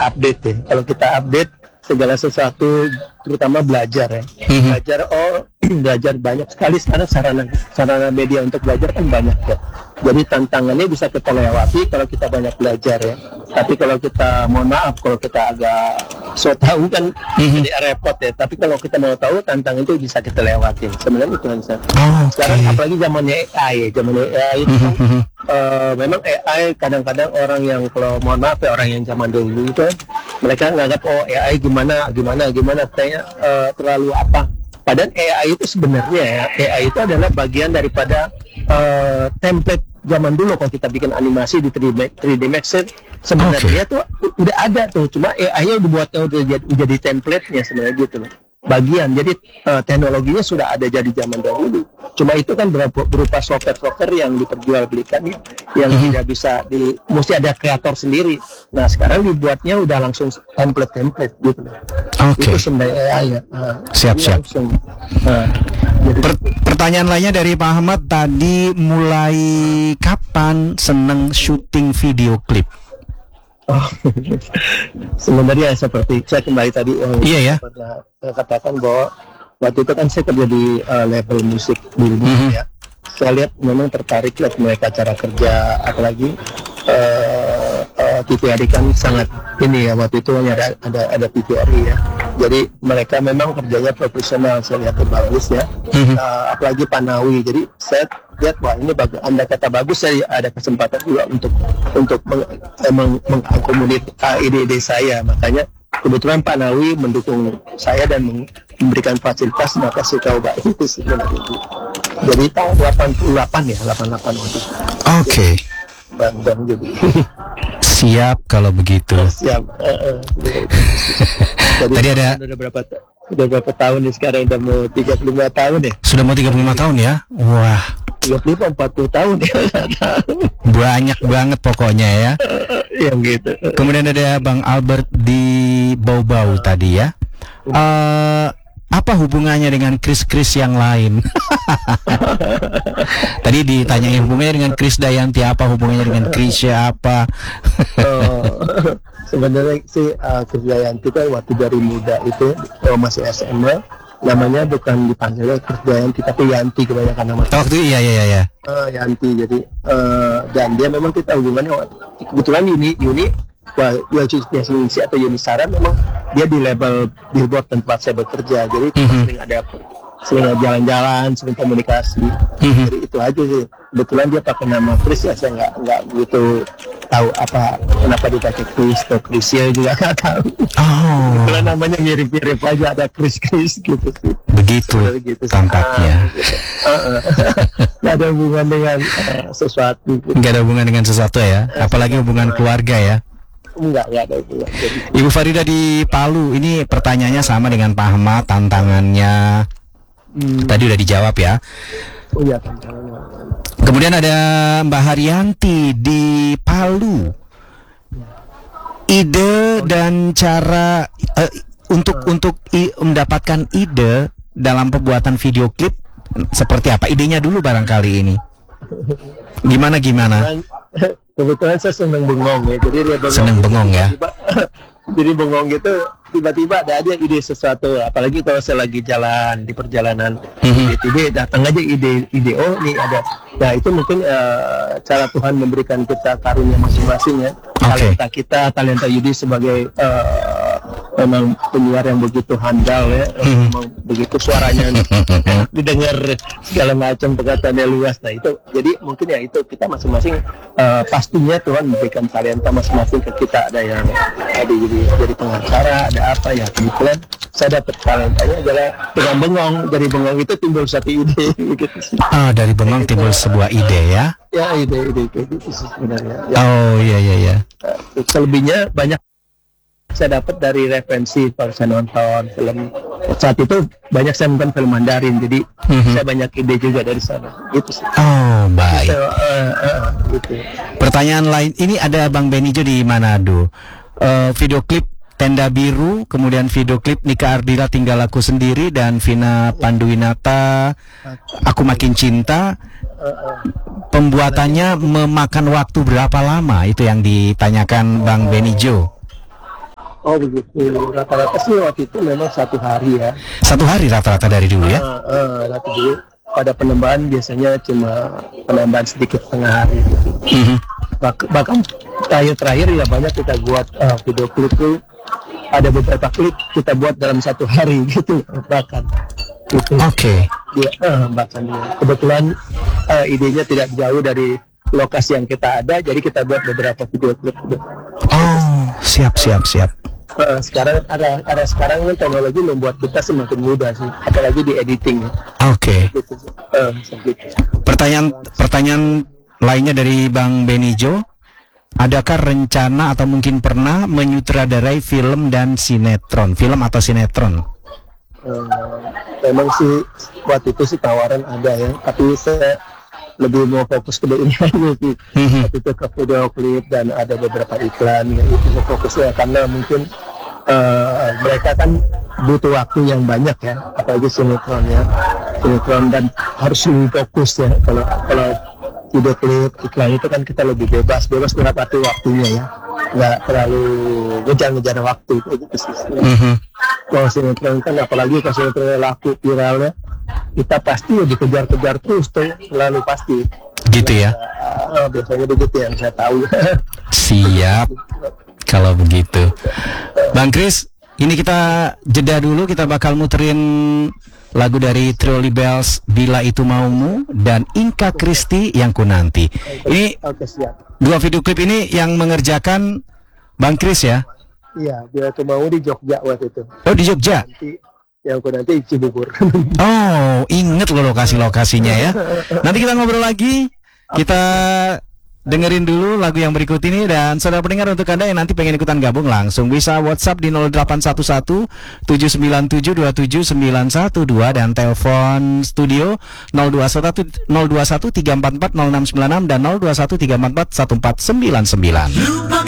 update ya. Kalau kita update segala sesuatu, terutama belajar ya. Belajar banyak sekali sekarang sarana media untuk belajar kan banyak ya. Jadi tantangannya bisa kita lewati kalau kita banyak belajar ya. Tapi kalau kita, mohon maaf, kalau kita agak so tahu kan jadi repot ya. Tapi kalau kita mau tahu, tantangan itu bisa kita lewatin. Sebenarnya itu kan. Sekarang apalagi zamannya AI itu kan, memang AI kadang-kadang orang yang, kalau mohon maaf ya, orang yang zaman dulu itu mereka nganggap AI gimana kayaknya terlalu apa. Padahal AI itu sebenarnya AI itu adalah bagian daripada template zaman dulu. Kalau kita bikin animasi di 3D Max sebenarnya tuh udah ada tuh, cuma AI-nya udah jadi template-nya sebenarnya gitu loh. Bagian, jadi teknologinya sudah ada jadi zaman dahulu. Cuma itu kan berupa software yang diperjualbelikan ya, yang tidak bisa mesti ada kreator sendiri. Nah sekarang dibuatnya udah langsung template gitu. Itu sebenarnya AI ya. Siap. Pertanyaan lainnya dari Pak Ahmad tadi, mulai kapan seneng syuting video klip? Sebenarnya seperti saya kembali tadi pernah katakan bahwa waktu itu kan saya kerja di label musik dulu ya. Saya lihat memang tertarik lihat mereka cara kerja, apalagi TVRI kan sangat ini ya, waktu itu hanya ada TVRI ya. Jadi mereka memang kerjanya profesional, saya lihat bagus ya. Apalagi Panawi. Jadi saya lihat wah ini bagus. Anda kata bagus, saya ada kesempatan juga untuk mengakomodir ide-ide saya. Makanya kebetulan Pak Nawi mendukung saya dan memberikan fasilitas, maka saya coba itu sebenarnya. Jadi tahun 88 ya, 88 waktu. Bang jadi. Siap kalau begitu. Siap. Jadi tadi ada udah berapa tahun nih sekarang, udah mau 35 tahun ya. Sudah mau 35 tahun ya. Wah. 35 40 tahun ya. Banyak banget pokoknya ya. Yang gitu. Kemudian ada Bang Albert di Bau-Bau tadi ya. Apa hubungannya dengan Kris yang lain? Tadi ditanyain hubungannya dengan Kris Dayanti, apa hubungannya dengan Krisya apa? Sebenarnya sih Kris Dayanti kan waktu dari muda itu masih SMA, namanya bukan dipanggilnya Kris Dayanti tapi Yanti kebanyakan nama. Waktu iya. Yanti, jadi dan dia memang kita hubungannya kebetulan Yuni atau Yunisara memang dia di label Billboard tempat saya bekerja, jadi sering jalan-jalan, sering komunikasi. Jadi itu aja sih. Kebetulan dia pakai nama Chris ya, saya nggak begitu tahu apa kenapa dia pakai Chris atau Chrisya juga nggak tahu. Kebetulan namanya mirip-mirip aja, ada Chris gitu sih. Begitu tampaknya. Nggak ada hubungan dengan sesuatu. Nggak ada hubungan dengan sesuatu ya, apalagi hubungan keluarga ya. Enggak ada hubungan. Ibu Farida di Palu, ini pertanyaannya sama dengan Pak Ahmad, tantangannya tadi udah dijawab ya. Iya, tantangannya. Kemudian ada Mbak Haryanti di Palu. Ide dan cara untuk mendapatkan ide dalam pembuatan video klip seperti apa? Idenya dulu barangkali ini. Gimana? Kebetulan saya senang bengong ya, jadi dia bengong ya. Jadi bengong gitu, tiba-tiba ada aja ide sesuatu, apalagi kalau saya lagi jalan di perjalanan, tiba-tiba datang aja ide ini ada. Nah itu mungkin cara Tuhan memberikan kita karunia masing-masing ya. Talenta Yudi sebagai memang penyiar yang begitu handal ya, memang begitu suaranya didengar segala macam, perkataannya luas. Nah itu jadi mungkin ya itu kita masing-masing pastinya Tuhan memberikan talenta masing-masing ke kita. Ada yang jadi pengacara, ada apa ya, kebetulan saya dapat talentanya adalah dengan bengong. Dari bengong itu timbul satu ide gitu. Dari bengong timbul sebuah ide ya. Ya ide kayak gitu sebenarnya ya. Iya. Selebihnya banyak saya dapat dari referensi kalau saya nonton film. Saat itu banyak saya nonton film Mandarin, jadi saya banyak ide juga dari sana. Gitu sih. Baik. Gitu. Pertanyaan lain, ini ada Bang Benijo di Manado. Video klip Tenda Biru, kemudian video klip Nika Ardila Tinggal Aku Sendiri, dan Vina Panduwinata Aku Makin Cinta. Pembuatannya memakan waktu berapa lama? Itu yang ditanyakan Bang Benijo. Oh begitu. Rata-rata sih waktu itu memang 1 hari ya. 1 hari rata-rata dari dulu ya? Rata dulu. Pada penambahan biasanya cuma penambahan sedikit setengah hari gitu. Bahkan terakhir ya banyak kita buat video klip tuh, ada beberapa klip kita buat dalam 1 hari gitu bahkan gitu. Oke. Bahkan kebetulan idenya tidak jauh dari lokasi yang kita ada, jadi kita buat beberapa video klip gitu. Oh, siap. Sekarang sekarang kan teknologi membuat kita semakin mudah sih, apalagi di editing. Oke. Gitu. Gitu. Pertanyaan lainnya dari Bang Benijo, adakah rencana atau mungkin pernah menyutradarai film dan sinetron, film atau sinetron? Memang sih waktu itu sih tawaran ada ya, tapi saya lebih mau fokus ke ini aja sih. Waktu itu ke video klip dan ada beberapa iklan ya, itu fokusnya karena mungkin mereka kan butuh waktu yang banyak ya, apalagi sinetron dan harus lebih fokus ya. Kalau video klip iklan itu kan kita lebih bebas mengatasi waktunya ya, nggak terlalu ngejar waktu gitu sih. Kalau sinetron kan apalagi kalau sinetron laku viralnya, kita pasti dikejar-kejar terus tuh, selalu pasti. Gitu ya? Biasanya begitu yang saya tahu. Siap. Kalau begitu, Bang Kris, ini kita jeda dulu. Kita bakal muterin lagu dari Trio Libels, Bila Itu Maumu, dan Inka Kristi, Yang Ku Nanti. Ini dua video klip ini yang mengerjakan Bang Kris ya? Iya, Bila Itu Maumu di Jogja waktu itu. Oh, di Jogja? Yang Ku Nanti Cibubur. Oh, inget loh lokasi-lokasinya ya. Nanti kita ngobrol lagi. Kita dengerin dulu lagu yang berikut ini. Dan saudara pendengar, untuk Anda yang nanti pengen ikutan gabung, langsung bisa WhatsApp di 0811 797 27912 dan telepon studio 021 344 0696 dan 021 344 1499.